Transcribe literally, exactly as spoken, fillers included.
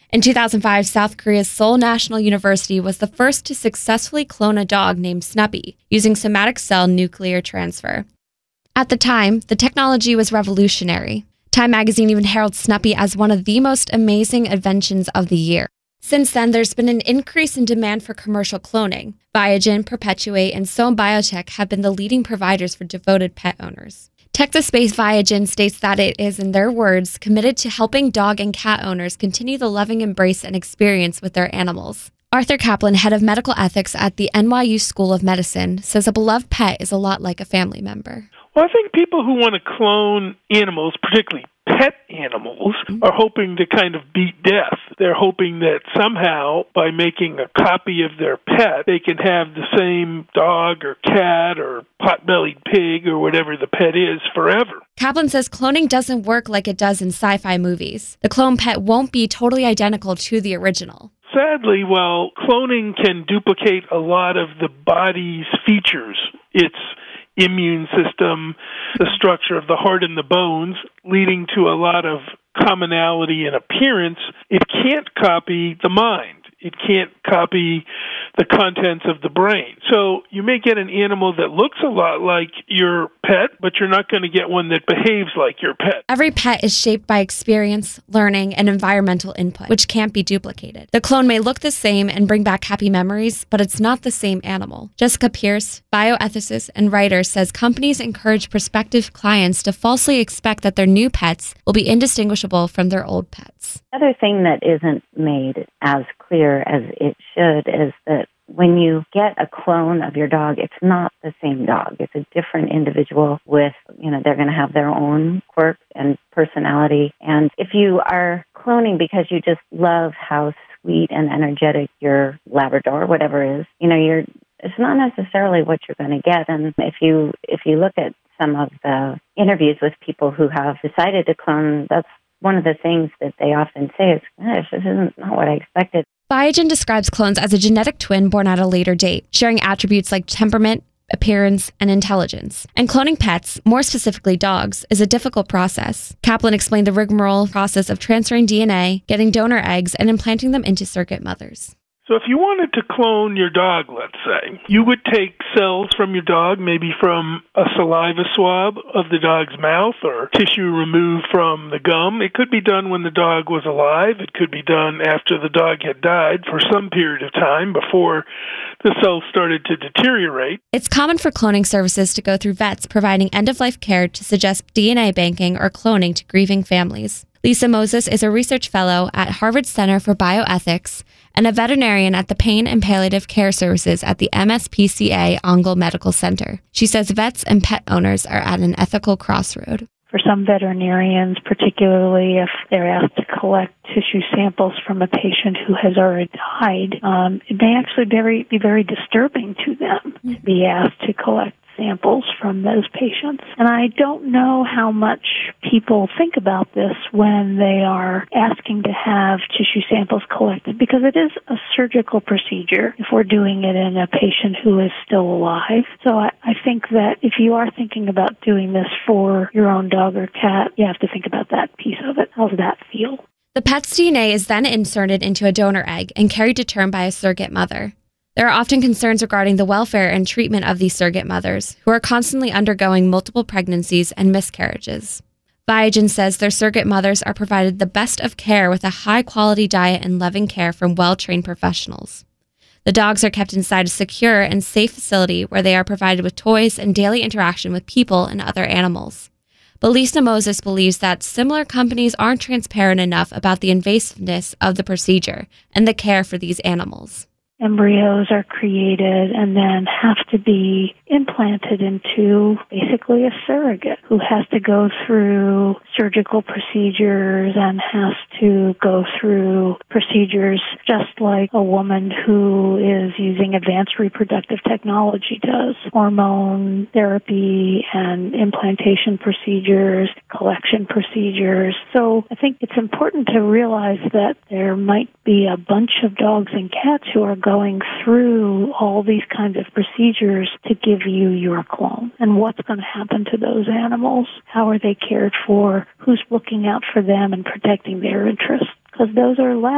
In two thousand five, South Korea's Seoul National University was the first to successfully clone a dog named Snuppy using somatic cell nuclear transfer. At the time, the technology was revolutionary. Time magazine even heralds Snuppy as one of the most amazing inventions of the year. Since then, there's been an increase in demand for commercial cloning. Biogen, Perpetuate, and Sohm Biotech have been the leading providers for devoted pet owners. Texas-based Biogen states that it is, in their words, committed to helping dog and cat owners continue the loving embrace and experience with their animals. Arthur Kaplan, head of medical ethics at the N Y U School of Medicine, says a beloved pet is a lot like a family member. Well, I think people who want to clone animals, particularly pet animals, are hoping to kind of beat death. They're hoping that somehow, by making a copy of their pet, they can have the same dog or cat or pot-bellied pig or whatever the pet is forever. Kaplan says cloning doesn't work like it does in sci-fi movies. The clone pet won't be totally identical to the original. Sadly, while cloning can duplicate a lot of the body's features, its immune system, the structure of the heart and the bones, leading to a lot of commonality in appearance, it can't copy the mind. It can't copy the contents of the brain. So you may get an animal that looks a lot like your pet, but you're not going to get one that behaves like your pet. Every pet is shaped by experience, learning, and environmental input, which can't be duplicated. The clone may look the same and bring back happy memories, but it's not the same animal. Jessica Pierce, bioethicist and writer, says companies encourage prospective clients to falsely expect that their new pets will be indistinguishable from their old pets. Another thing that isn't made as clear as it should is that when you get a clone of your dog, it's not the same dog. It's a different individual with, you know, they're going to have their own quirks and personality. And if you are cloning because you just love how sweet and energetic your Labrador, whatever is, you know, you're, it's not necessarily what you're going to get. And if you, if you look at some of the interviews with people who have decided to clone, that's one of the things that they often say is, gosh, this isn't not what I expected. Biogen describes clones as a genetic twin born at a later date, sharing attributes like temperament, appearance, and intelligence. And cloning pets, more specifically dogs, is a difficult process. Kaplan explained the rigmarole process of transferring D N A, getting donor eggs, and implanting them into surrogate mothers. So if you wanted to clone your dog, let's say, you would take cells from your dog, maybe from a saliva swab of the dog's mouth or tissue removed from the gum. It could be done when the dog was alive. It could be done after the dog had died for some period of time before the cells started to deteriorate. It's common for cloning services to go through vets providing end-of-life care to suggest D N A banking or cloning to grieving families. Lisa Moses is a research fellow at Harvard Center for Bioethics and a veterinarian at the Pain and Palliative Care Services at the M S P C A Ongle Medical Center. She says vets and pet owners are at an ethical crossroad. For some veterinarians, particularly if they're asked to collect tissue samples from a patient who has already died, um, it may actually very, be very disturbing to them to be asked to collect samples from those patients. And I don't know how much people think about this when they are asking to have tissue samples collected, because it is a surgical procedure if we're doing it in a patient who is still alive. So I, I think that if you are thinking about doing this for your own dog or cat, you have to think about that piece of it. How does that feel? The pet's D N A is then inserted into a donor egg and carried to term by a surrogate mother. There are often concerns regarding the welfare and treatment of these surrogate mothers, who are constantly undergoing multiple pregnancies and miscarriages. Biogen says their surrogate mothers are provided the best of care with a high-quality diet and loving care from well-trained professionals. The dogs are kept inside a secure and safe facility where they are provided with toys and daily interaction with people and other animals. But Lisa Moses believes that similar companies aren't transparent enough about the invasiveness of the procedure and the care for these animals. Embryos are created and then have to be implanted into basically a surrogate who has to go through surgical procedures and has to go through procedures just like a woman who is using advanced reproductive technology does. Hormone therapy and implantation procedures, collection procedures. So I think it's important to realize that there might be a bunch of dogs and cats who are going through all these kinds of procedures to give you your clone. And what's going to happen to those animals? How are they cared for? Who's looking out for them and protecting their interests? Because those are lab